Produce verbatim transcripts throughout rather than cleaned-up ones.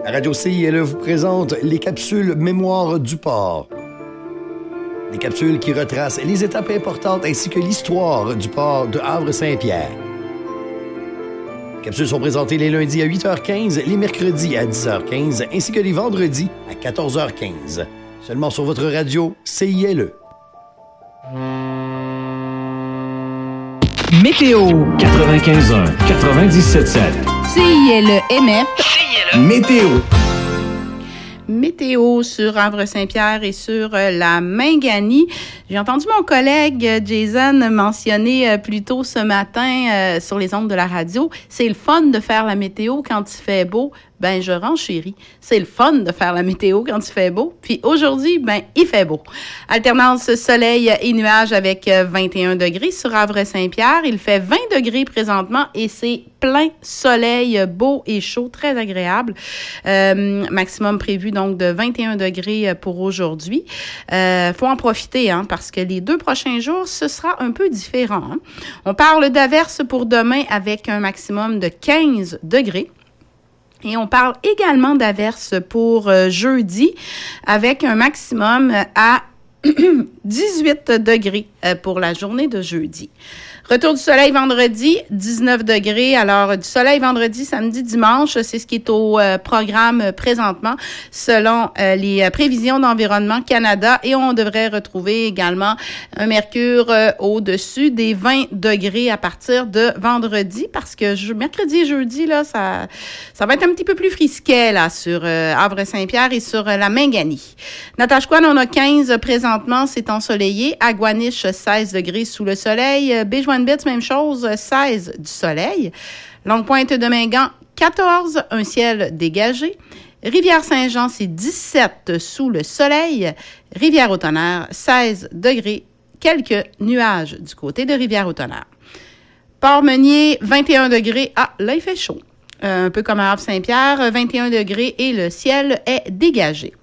La radio C I L E vous présente les capsules Mémoire du port. Des capsules qui retracent les étapes importantes ainsi que l'histoire du port de Havre-Saint-Pierre. Les capsules sont présentées les lundis à huit heures quinze, les mercredis à dix heures quinze ainsi que les vendredis à quatorze heures quinze. Seulement sur votre radio C I L E. Météo quatre-vingt-quinze un, quatre-vingt-dix-sept sept. C I L E M F. C I L E. Météo. Météo sur Havre-Saint-Pierre et sur euh, la Mingani. J'ai entendu mon collègue euh, Jason mentionner euh, plus tôt ce matin euh, sur les ondes de la radio. C'est le fun de faire la météo quand il fait beau. Ben, je renchéris. C'est le fun de faire la météo quand il fait beau. Puis aujourd'hui, ben, il fait beau. Alternance soleil et nuages avec vingt et un degrés sur Havre-Saint-Pierre. Il fait vingt degrés présentement et c'est plein soleil, beau et chaud, très agréable. Euh, maximum prévu donc de vingt et un degrés pour aujourd'hui. Euh, faut en profiter, hein, parce que les deux prochains jours, ce sera un peu différent. Hein. On parle d'averses pour demain avec un maximum de quinze degrés. Et on parle également d'averses pour euh, jeudi avec un maximum à dix-huit degrés euh, pour la journée de jeudi. Retour du soleil vendredi, dix-neuf degrés. Alors, du soleil vendredi, samedi, dimanche, c'est ce qui est au euh, programme présentement selon euh, les prévisions d'Environnement Canada. Et on devrait retrouver également un mercure euh, au-dessus des vingt degrés à partir de vendredi parce que je, mercredi et jeudi, là, ça, ça va être un petit peu plus frisquet là, sur euh, Havre-Saint-Pierre et sur euh, la Mingani. Natashquan, on a quinze présentement, c'est ensoleillé. Agouaniche, seize degrés sous le soleil. Béjoine même chose, seize du soleil. Longue-Pointe de Mingan, quatorze, un ciel dégagé. Rivière-Saint-Jean, c'est dix-sept sous le soleil. Rivière-au-Tonnerre, seize degrés, quelques nuages du côté de Rivière-au-Tonnerre. Port-Meunier, vingt et un degrés. Ah, là, il fait chaud. Euh, un peu comme à Havre-Saint-Pierre, vingt et un degrés et le ciel est dégagé.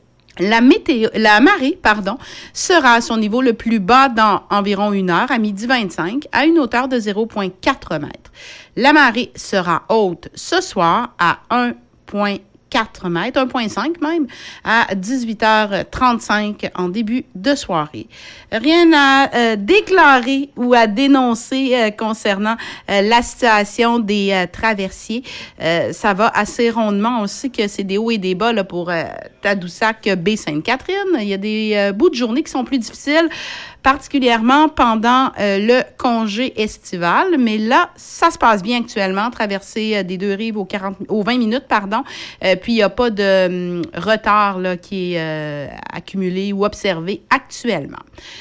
La, météo, la marée pardon, sera à son niveau le plus bas dans environ une heure, à midi vingt-cinq, à une hauteur de zéro virgule quatre mètres. La marée sera haute ce soir à un virgule quatre mètres, un virgule cinq même, à dix-huit heures trente-cinq en début de soirée. Rien à euh, déclarer ou à dénoncer euh, concernant euh, la situation des euh, traversiers. Euh, ça va assez rondement. On sait que c'est des hauts et des bas là, pour euh, Tadoussac, Baie-Sainte-Catherine. Il y a des euh, bouts de journée qui sont plus difficiles, particulièrement pendant euh, le congé estival. Mais là, ça se passe bien actuellement. Traverser euh, des deux rives aux, quarante, aux vingt minutes, pardon. Euh, puis, il n'y a pas de hum, retard là, qui est euh, accumulé ou observé actuellement.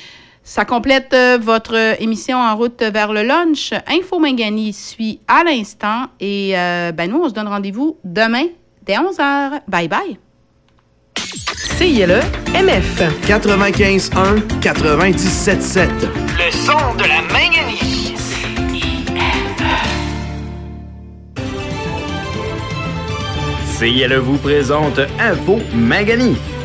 Ça complète euh, votre émission En route vers le lunch. Info Mingani suit à l'instant. Et euh, ben nous, on se donne rendez-vous demain dès onze heures. Bye bye. C I L E M F quatre-vingt-quinze un, quatre-vingt-dix-sept sept. Le son de la Mingani. C I L E vous présente Info Mingani.